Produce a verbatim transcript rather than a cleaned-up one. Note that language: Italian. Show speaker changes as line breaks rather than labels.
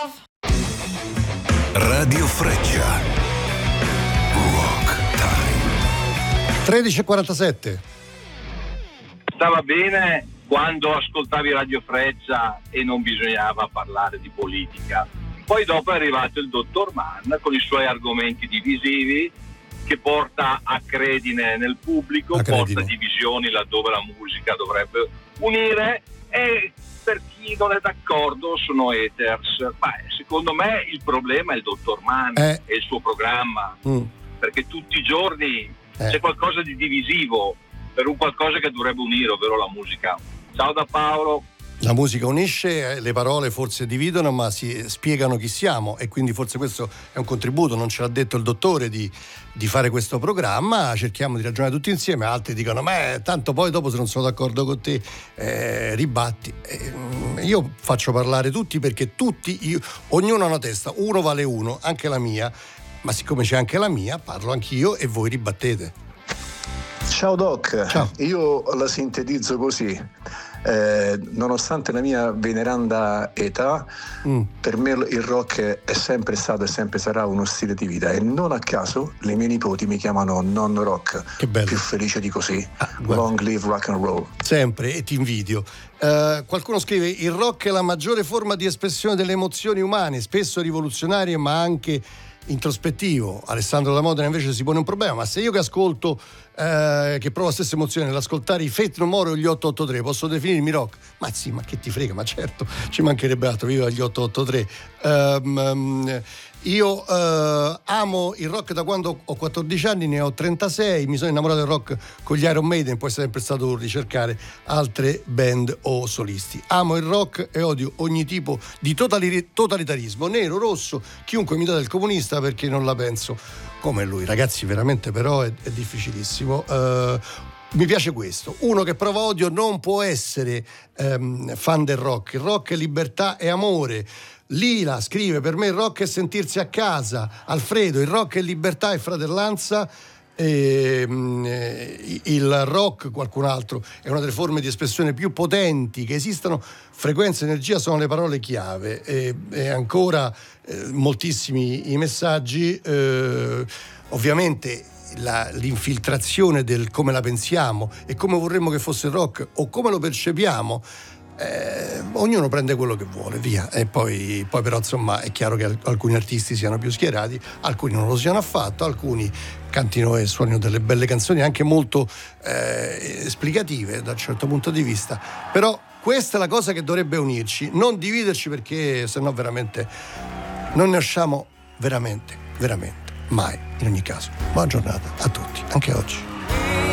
love.
Radio Freccia. Rock Time.
tredici e quarantasette.
Stava bene quando ascoltavi Radio Freccia e non bisognava parlare di politica. Poi dopo è arrivato il dottor Mann con i suoi argomenti divisivi, che porta acredine nel pubblico,
Acredine.
porta divisioni laddove la musica dovrebbe unire, e per chi non è d'accordo sono haters. Ma secondo me il problema è il dottor Mann
Eh.
e il suo programma,
Mm.
perché tutti i giorni
Eh.
c'è qualcosa di divisivo per un qualcosa che dovrebbe unire, ovvero la musica. Ciao da Paolo.
La musica unisce, le parole forse dividono, ma si spiegano chi siamo, e quindi forse questo è un contributo. Non ce l'ha detto il dottore di, di fare questo programma, cerchiamo di ragionare tutti insieme. Altri dicono: ma tanto poi dopo, se non sono d'accordo con te, eh, ribatti. Eh, io faccio parlare tutti, perché tutti, io, ognuno ha una testa, uno vale uno, anche la mia, ma siccome c'è anche la mia, parlo anch'io e voi ribattete.
Ciao Doc,
Ciao.
Io la sintetizzo così. Eh, nonostante la mia veneranda età,
Mm.
per me il rock è sempre stato e sempre sarà uno stile di vita, e non a caso le mie nipoti mi chiamano non rock.
Che bello.
Più felice di così.
Ah, guarda.
Long live rock and roll.
Sempre, e ti invidio. Eh, qualcuno scrive: il rock è la maggiore forma di espressione delle emozioni umane, spesso rivoluzionarie ma anche introspettivo. Alessandro da Modena invece si pone un problema: ma se io che ascolto, eh, che provo la stessa emozione nell'ascoltare i Faith No More o gli otto otto tre, posso definirmi rock? Ma sì, ma che ti frega, ma certo, ci mancherebbe altro, viva gli otto otto tre. Ehm, um, io eh, amo il rock da quando ho quattordici anni, ne ho trentasei, mi sono innamorato del rock con gli Iron Maiden, poi è sempre stato un ricercare altre band o solisti. Amo il rock e odio ogni tipo di totali- totalitarismo, nero, rosso, chiunque mi dà del comunista, perché non la penso come lui. Ragazzi, veramente però è, è difficilissimo. Uh, mi piace questo: uno che prova odio non può essere um, fan del rock. Il rock è libertà e amore. Lila scrive: per me il rock è sentirsi a casa. Alfredo: il rock è libertà e fratellanza. E, eh, il rock, qualcun altro, è una delle forme di espressione più potenti che esistano. Frequenza e energia sono le parole chiave. E, e ancora eh, moltissimi i messaggi. Eh, ovviamente la, l'infiltrazione del come la pensiamo e come vorremmo che fosse il rock o come lo percepiamo. Eh, ognuno prende quello che vuole, via. E poi, poi però insomma è chiaro che alcuni artisti siano più schierati, alcuni non lo siano affatto, alcuni cantino e suonino delle belle canzoni anche molto eh, esplicative da un certo punto di vista. Però questa è la cosa che dovrebbe unirci, non dividerci, perché sennò veramente non ne usciamo veramente, veramente mai. In ogni caso, buona giornata a tutti, anche oggi.